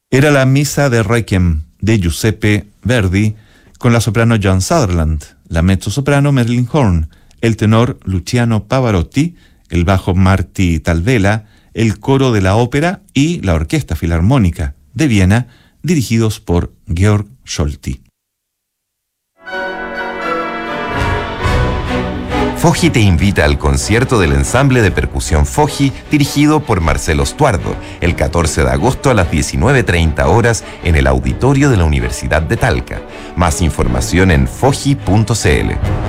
Era la misa de Requiem de Giuseppe Verdi con la soprano Joan Sutherland, la mezzosoprano Marilyn Horne, el tenor Luciano Pavarotti, el bajo Marty Talvela, el coro de la ópera y la Orquesta Filarmónica de Viena, dirigidos por Georg Scholti. Foggi te invita al concierto del ensamble de percusión Foggi dirigido por Marcelo Stuardo el 14 de agosto a las 19:30 horas en el auditorio de la Universidad de Talca. Más información en foggi.cl.